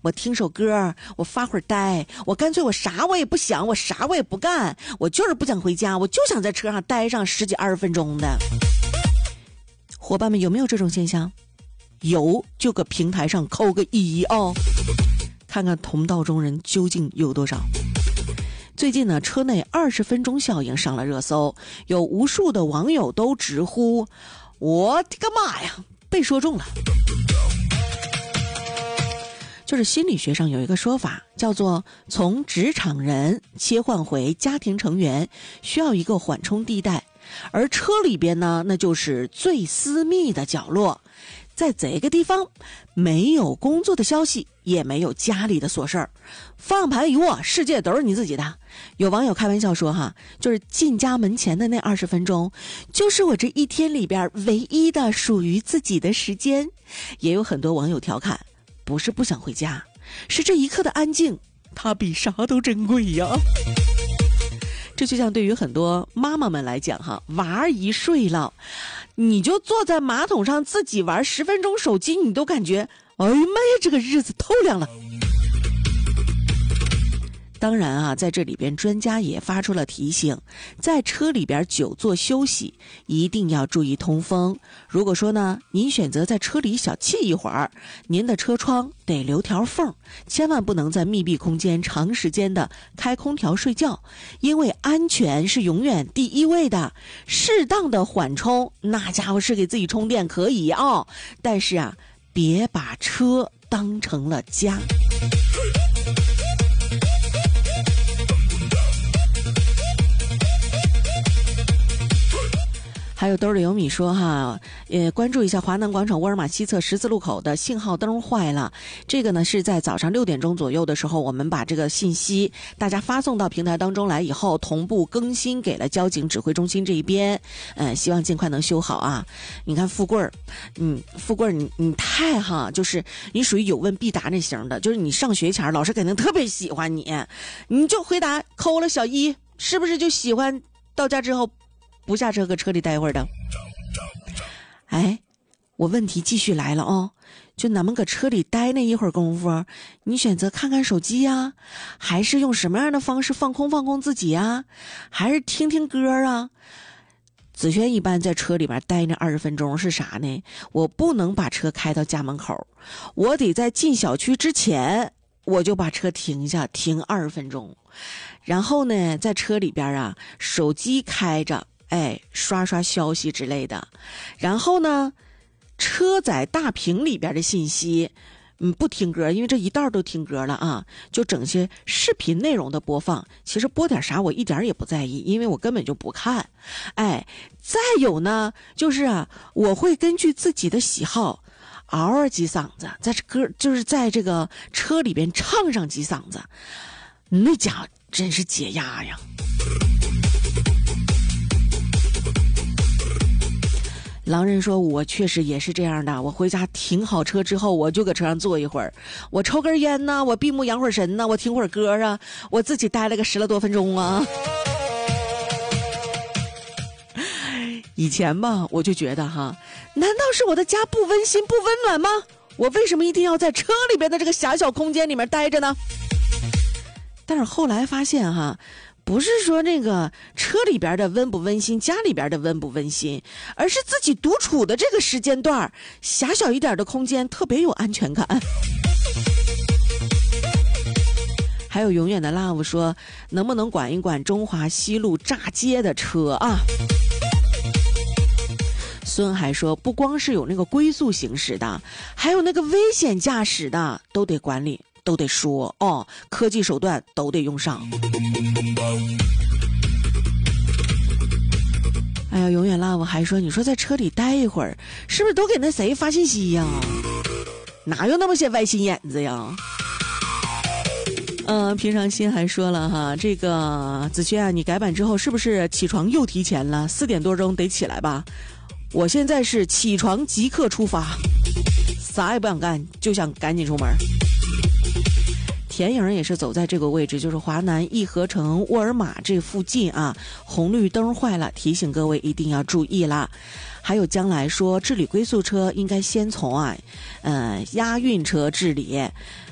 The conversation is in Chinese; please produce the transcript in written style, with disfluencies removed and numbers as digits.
我听首歌，我发会儿呆，我干脆我啥我也不想，我啥我也不干，我就是不想回家，我就想在车上待上10几20分钟的。伙伴们有没有这种现象？有就搁平台上扣个1哦，看看同道中人究竟有多少。最近呢，车内20分钟效应上了热搜，有无数的网友都直呼我的个妈呀，被说中了。就是心理学上有一个说法，叫做从职场人切换回家庭成员需要一个缓冲地带，而车里边呢，那就是最私密的角落。在这个地方没有工作的消息，也没有家里的琐事儿，方向盘一握，世界都是你自己的。有网友开玩笑说哈，就是进家门前的那20分钟，就是我这一天里边唯一的属于自己的时间。也有很多网友调侃，不是不想回家，是这一刻的安静，它比啥都珍贵呀。这就像对于很多妈妈们来讲哈，娃一睡了，你就坐在马桶上自己玩10分钟手机，你都感觉哎呀妈呀，这个日子透亮了。当然啊，在这里边专家也发出了提醒，在车里边久坐休息一定要注意通风。如果说呢，您选择在车里小憩一会儿，您的车窗得留条缝，千万不能在密闭空间长时间的开空调睡觉，因为安全是永远第一位的。适当的缓冲，那家伙是给自己充电可以啊，但是啊，别把车当成了家。还有兜里有米说哈，关注一下华南广场沃尔玛西侧十字路口的信号灯坏了。这个呢是在早上6点钟左右的时候，我们把这个信息大家发送到平台当中来以后，同步更新给了交警指挥中心这一边，希望尽快能修好啊。你看富贵儿，富贵儿你太哈，就是你属于有问必答那型的，就是你上学前老师肯定特别喜欢你，你就回答抠了小一，是不是就喜欢到家之后不下车搁车里待会儿的？哎，我问题继续来了哦，就咱们搁车里待那一会儿功夫，你选择看看手机呀，还是用什么样的方式放空自己呀，还是听听歌啊？子轩一般在车里边待那20分钟是啥呢？我不能把车开到家门口，我得在进小区之前我就把车停下，停20分钟，然后呢在车里边啊，手机开着，刷刷消息之类的，然后呢车载大屏里边的信息不听歌，因为这一道都听歌了啊，就整些视频内容的播放，其实播点啥我一点也不在意，因为我根本就不看。再有呢就是啊，我会根据自己的喜好嗷几嗓子，在这歌就是在这个车里边唱上几嗓子，那家伙真是解压呀。狼人说，我确实也是这样的，我回家停好车之后，我就搁车上坐一会儿，我抽根烟呢，我闭目养会儿神呢，我听会儿歌啊，我自己待了个10来多分钟啊。以前吧，我就觉得哈，难道是我的家不温馨不温暖吗？我为什么一定要在车里边的这个狭小空间里面待着呢？但是后来发现哈，不是说那个车里边的温不温馨，家里边的温不温馨，而是自己独处的这个时间段，狭小一点的空间特别有安全感。还有永远的 love 说，能不能管一管中华西路炸街的车啊？孙海说，不光是有那个龟速行驶的，还有那个危险驾驶的都得管理，都得说哦，科技手段都得用上。哎呀，永远 love 还说，你说在车里待一会儿，是不是都给那谁发信息呀？哪有那么些歪心眼子呀？平常心还说了哈，这个子轩啊，你改版之后是不是起床又提前了？4点多钟得起来吧？我现在是起床即刻出发，啥也不想干，就想赶紧出门。田颖也是走在这个位置，就是华南义和城沃尔玛这附近啊，红绿灯坏了，提醒各位一定要注意啦。还有将来说治理龟速车应该先从押运车治理，